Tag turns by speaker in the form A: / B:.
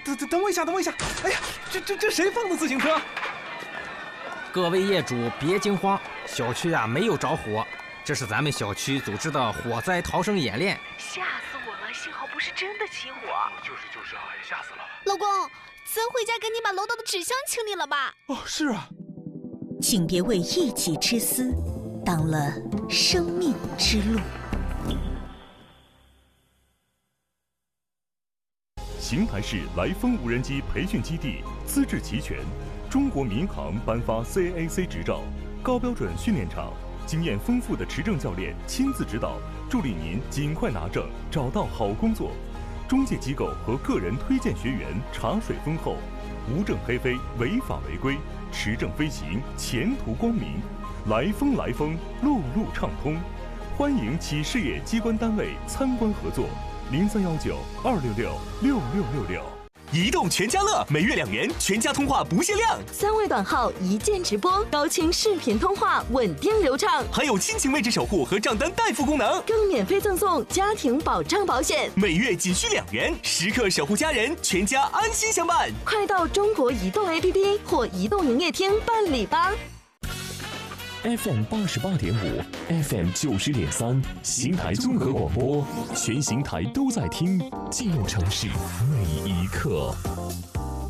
A: 等我一下。哎呀，这谁放的自行车？
B: 各位业主别惊慌，小区没有着火，这是咱们小区组织的火灾逃生演练。
C: 吓死我了，幸好不是真的起火。
D: 就是啊，吓死了。
E: 老公，咱回家赶紧把楼道的纸箱清理了吧。
A: 哦，是啊。
F: 请别为一己之私挡了生命之路。
G: 邢台市来风无人机培训基地资质齐全，中国民航颁发 CAAC 执照，高标准训练场，经验丰富的持证教练亲自指导，助力您尽快拿证，找到好工作。中介机构和个人推荐学员茶水丰厚，无证黑飞，违法违规，持证飞行，前途光明。来风，路路畅通。欢迎企事业机关单位参观合作。0319-266-6666。
H: 移动全家乐，每月2元，全家通话不限量
I: ，3位短号一键直播，高清视频通话，稳定流畅，
H: 还有亲情位置守护和账单代付功能，
I: 更免费赠送家庭保障保险，
H: 每月仅需2元，时刻守护家人，全家安心相伴。
I: 快到中国移动 APP 或移动营业厅办理吧。
J: FM 88.5 ，FM 90.3，邢台综合广播，全邢台都在听，进入城市每一刻。